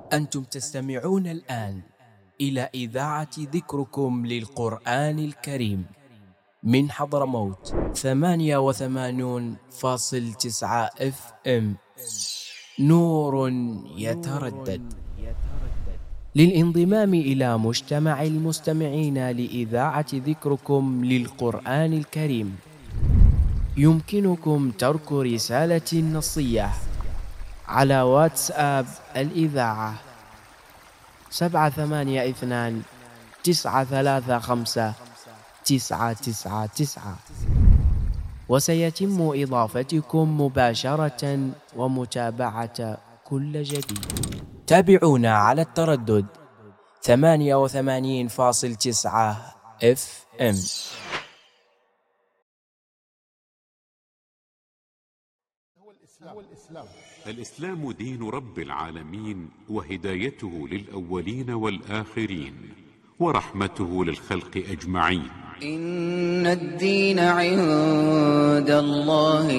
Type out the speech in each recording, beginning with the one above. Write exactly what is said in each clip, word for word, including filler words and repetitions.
أنتم تستمعون الآن إلى إذاعة ذكركم للقرآن الكريم من حضرموت ثمانية وثمانون فاصل تسعة اف ام. نور يتردد. للانضمام إلى مجتمع المستمعين لإذاعة ذكركم للقرآن الكريم يمكنكم ترك رسالة نصية على واتساب الإذاعة سبعة ثمانية اثنان تسعة ثلاثة خمسة تسعة تسعة تسعة، وسيتم إضافتكم مباشرة ومتابعة كل جديد. تابعونا على التردد ثمانية وثمانين فاصل تسعة اف ام. الإسلام دين رب العالمين وهدايته للأولين والآخرين ورحمته للخلق أجمعين. إن الدين عند الله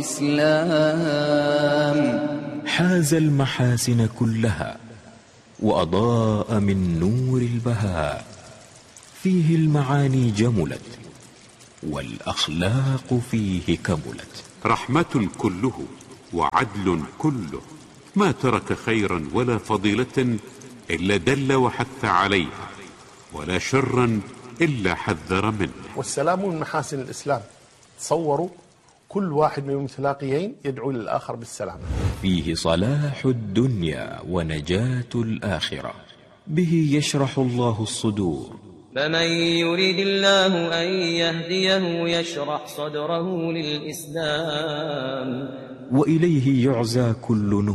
الإسلام. حاز المحاسن كلها وأضاء من نور البهاء، فيه المعاني جملت والأخلاق فيه كملت. رحمة كله وعدل كله، ما ترك خيرا ولا فضيلة إلا دل وحث عليها، ولا شرا إلا حذر منه. والسلام من محاسن الإسلام. تصوروا كل واحد من المتلاقيين يدعو للآخر بالسلام. فيه صلاح الدنيا ونجاة الآخرة، به يشرح الله الصدور. فمن يريد الله أن يهديه يشرح صدره للإسلام، وإليه يعزى كل نور.